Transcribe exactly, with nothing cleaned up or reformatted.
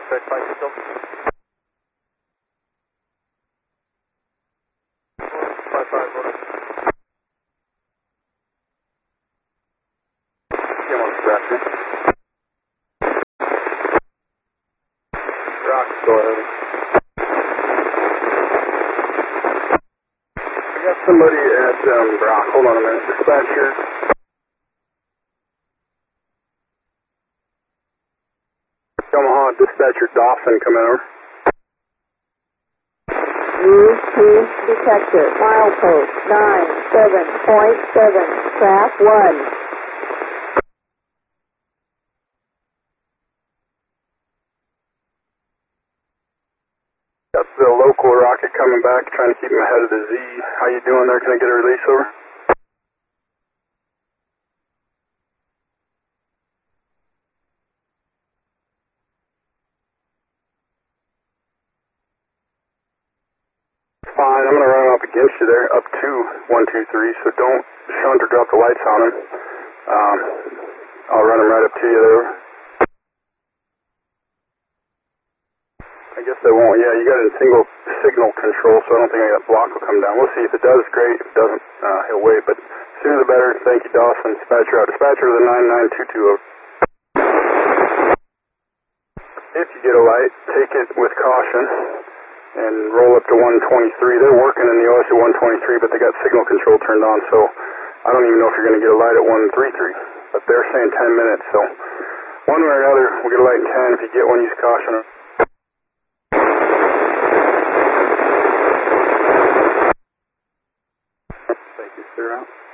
Red five still. Five five, over. Come on, dispatcher. Rock, go ahead. I got somebody at um, Brock. Hold on a minute. Dispatcher. Omaha, dispatcher Dawson coming over. Use Chief Detector, milepost nine seven point seven, track one. Got the local rocket coming back, trying to keep him ahead of the Z. How you doing there? Can I get a release over? Fine, I'm going to run up against you there, up to one two three, so don't shunt or drop the lights on him. Um, I'll run him right up to you there. I guess they won't. Yeah, you got it in single signal control, so I don't think that block will come down. We'll see. If it does, great. If it doesn't, uh, he'll wait. But sooner the better. Thank you, Dawson. Dispatcher out. Dispatcher to the nine nine two two. If you get a light, take it with caution and roll up to one twenty-three. They're working in the O S at one twenty-three, but they got signal control turned on, so I don't even know if you're going to get a light at one thirty-three. But they're saying ten minutes, so one way or another, we'll get a light in ten. If you get one, use caution. Thank you, sir.